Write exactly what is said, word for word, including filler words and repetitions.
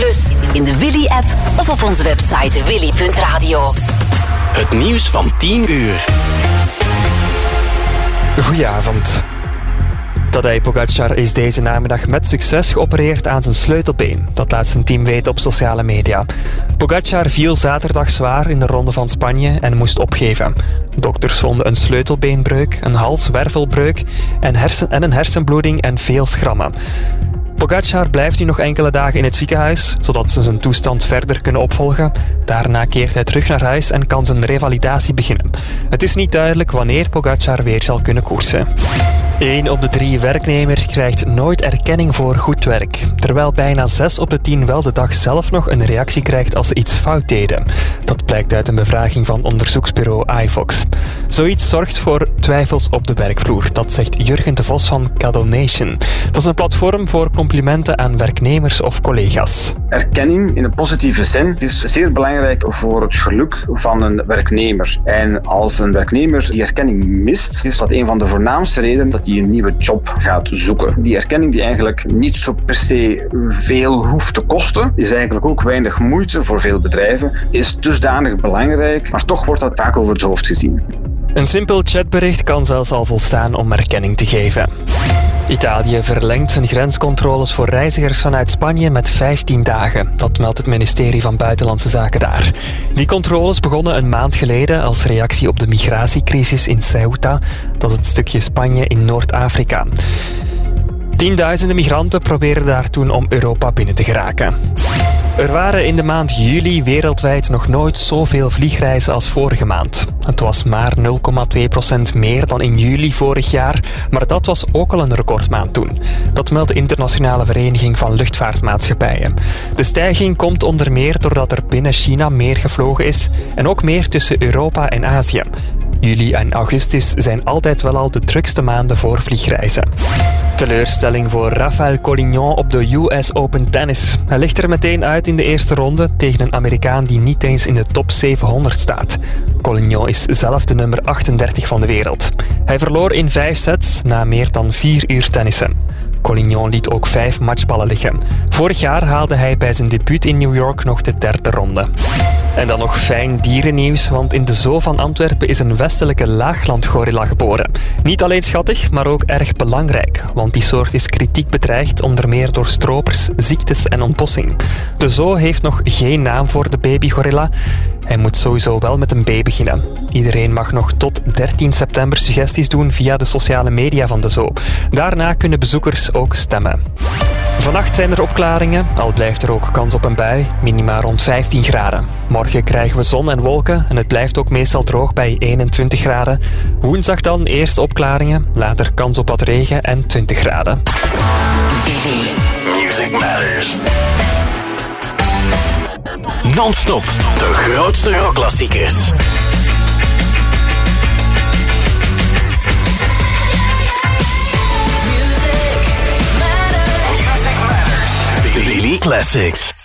plus, in de Willy-app of op onze website willy punt radio. Het nieuws van tien uur. Goedenavond. Tadej Pogacar is deze namiddag met succes geopereerd aan zijn sleutelbeen. Dat laat zijn team weten op sociale media. Pogacar viel zaterdag zwaar in de Ronde van Spanje en moest opgeven. Dokters vonden een sleutelbeenbreuk, een halswervelbreuk en, hersen- en een hersenbloeding en veel schrammen. Pogacar blijft nu nog enkele dagen in het ziekenhuis, zodat ze zijn toestand verder kunnen opvolgen. Daarna keert hij terug naar huis en kan zijn revalidatie beginnen. Het is niet duidelijk wanneer Pogacar weer zal kunnen koersen. Eén op de drie werknemers krijgt nooit erkenning voor goed werk. Terwijl bijna zes op de tien wel de dag zelf nog een reactie krijgt als ze iets fout deden. Dat blijkt uit een bevraging van onderzoeksbureau iVox. Zoiets zorgt voor twijfels op de werkvloer. Dat zegt Jurgen de Vos van Cadonation. Dat is een platform voor complimenten aan werknemers of collega's. Erkenning in een positieve zin is zeer belangrijk voor het geluk van een werknemer. En als een werknemer die erkenning mist, is dat een van de voornaamste redenen dat hij een nieuwe job gaat zoeken. Die erkenning die eigenlijk niet zo per se veel hoeft te kosten, is eigenlijk ook weinig moeite voor veel bedrijven, is dusdanig belangrijk, maar toch wordt dat vaak over het hoofd gezien. Een simpel chatbericht kan zelfs al volstaan om erkenning te geven. Italië verlengt zijn grenscontroles voor reizigers vanuit Spanje met vijftien dagen. Dat meldt het ministerie van Buitenlandse Zaken daar. Die controles begonnen een maand geleden als reactie op de migratiecrisis in Ceuta. Dat is het stukje Spanje in Noord-Afrika. Tienduizenden migranten probeerden daar toen om Europa binnen te geraken. Er waren in de maand juli wereldwijd nog nooit zoveel vliegreizen als vorige maand. Het was maar nul komma twee procent meer dan in juli vorig jaar, maar dat was ook al een recordmaand toen. Dat meldt de Internationale Vereniging van Luchtvaartmaatschappijen. De stijging komt onder meer doordat er binnen China meer gevlogen is en ook meer tussen Europa en Azië. Juli en augustus zijn altijd wel al de drukste maanden voor vliegreizen. Teleurstelling voor Rafael Collignon op de U S Open Tennis. Hij ligt er meteen uit in de eerste ronde tegen een Amerikaan die niet eens in de top zevenhonderd staat. Collignon is zelf de nummer achtendertig van de wereld. Hij verloor in vijf sets na meer dan vier uur tennissen. Collignon liet ook vijf matchballen liggen. Vorig jaar haalde hij bij zijn debuut in New York nog de derde ronde. En dan nog fijn dierennieuws, want in de Zoo van Antwerpen is een westelijke laaglandgorilla geboren. Niet alleen schattig, maar ook erg belangrijk, want die soort is kritiek bedreigd, onder meer door stropers, ziektes en ontbossing. De zoo heeft nog geen naam voor de babygorilla. Hij moet sowieso wel met een B beginnen. Iedereen mag nog tot dertien september suggesties doen via de sociale media van de zoo. Daarna kunnen bezoekers ook stemmen. Vannacht zijn er opklaringen, al blijft er ook kans op een bui, minima rond vijftien graden. Morgen krijgen we zon en wolken en het blijft ook meestal droog bij eenentwintig graden. Woensdag dan eerst opklaringen, later kans op wat regen en twintig graden. Music Matters. Non-stop, de grootste rockklassiekers. Music Matters. Willy Classics.